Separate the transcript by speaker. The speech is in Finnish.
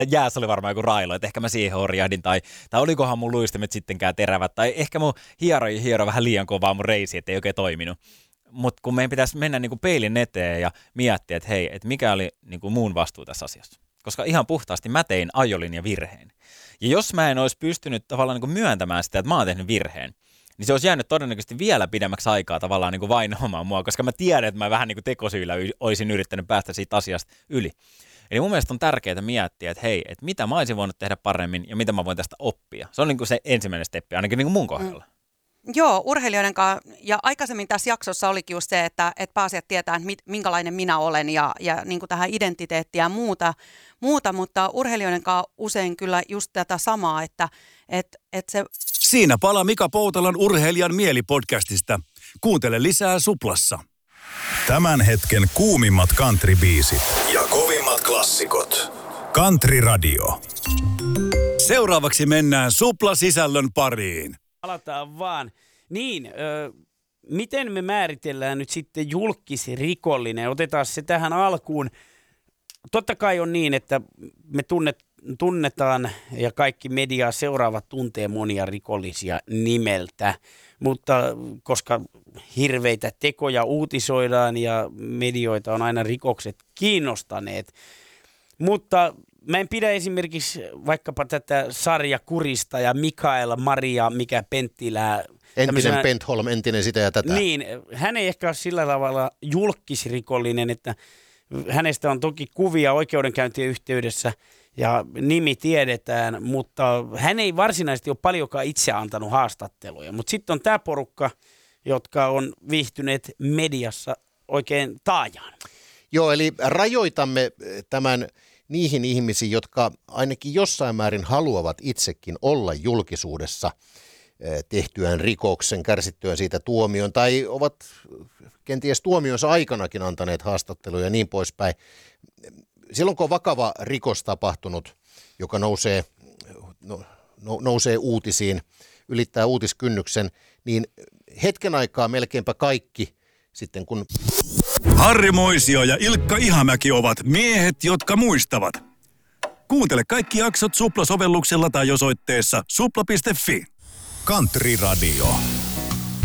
Speaker 1: jäässä oli varmaan joku railo, että ehkä mä siihen horjahdin, tai olikohan mun luistimet sittenkään terävät, tai ehkä mun hiero vähän liian kovaa mun reisi, ettei oikein toiminut. Mutta kun meidän pitäisi mennä niinku peilin eteen ja miettiä, että hei, että mikä oli niinku muun vastuu tässä asiassa. Koska ihan puhtaasti mä tein ajolinjavirheen. Ja jos mä en olisi pystynyt tavallaan niinku myöntämään sitä, että mä oon tehnyt virheen, niin se olisi jäänyt todennäköisesti vielä pidemmäksi aikaa tavallaan niinku vainoamaan mua, koska mä tiedän, että mä vähän niinku tekosyillä olisin yrittänyt päästä siitä asiasta yli. Eli mun mielestä on tärkeää miettiä, että hei, että mitä mä olisin voinut tehdä paremmin ja mitä mä voin tästä oppia. Se on niinku se ensimmäinen steppi, ainakin niinku mun kohdalla.
Speaker 2: Joo, urheilijoiden kanssa, ja aikaisemmin tässä jaksossa olikin just se, että pääsijät tietää, että minkälainen minä olen ja niin kuin tähän identiteettiin ja muuta, mutta urheilijoiden kanssa usein kyllä just tätä samaa, että se...
Speaker 3: Siinä palaa Mika Poutalan Urheilijan mielipodcastista. Kuuntele lisää Suplassa. Tämän hetken kuumimmat countrybiisit ja kovimmat klassikot. Country Radio. Seuraavaksi mennään Supla-sisällön pariin.
Speaker 4: Palataan vaan. Niin, miten me määritellään nyt sitten julkisrikollinen? Otetaan se tähän alkuun. Totta kai on niin, että me tunnetaan ja kaikki mediaa seuraavat tuntee monia rikollisia nimeltä, mutta koska hirveitä tekoja uutisoidaan ja medioita on aina rikokset kiinnostaneet, mutta mä en pidä esimerkiksi vaikkapa tätä Sarja Kurista ja Mikaela Maria, mikä Penttilää.
Speaker 5: Entinen Pentholm, entinen sitä ja tätä.
Speaker 4: Niin, hän ei ehkä ole sillä tavalla julkisrikollinen, että hänestä on toki kuvia oikeudenkäyntien yhteydessä ja nimi tiedetään, mutta hän ei varsinaisesti ole paljonkaan itse antanut haastatteluja. Mutta sitten on tämä porukka, jotka on viihtyneet mediassa oikein taajaan.
Speaker 5: Joo, eli rajoitamme tämän niihin ihmisiin, jotka ainakin jossain määrin haluavat itsekin olla julkisuudessa tehtyään rikoksen, kärsittyään siitä tuomion, tai ovat kenties tuomionsa aikanakin antaneet haastatteluja ja niin poispäin. Silloin kun on vakava rikos tapahtunut, joka nousee uutisiin, ylittää uutiskynnyksen, niin hetken aikaa melkeinpä kaikki sitten kun...
Speaker 3: Harri Moisio ja Ilkka Ihamäki ovat miehet, jotka muistavat. Kuuntele kaikki jaksot Supla-sovelluksella tai osoitteessa supla.fi. Country Radio.